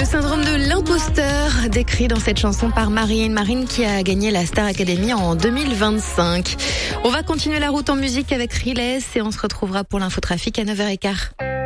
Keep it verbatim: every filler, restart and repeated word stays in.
syndrome de l'imposteur décrit dans cette chanson par Marine. Marine qui a gagné la Star Academy en deux mille vingt-cinq. On va continuer la route en musique avec Riles et on se retrouvera pour l'infotrafic à neuf heures quinze.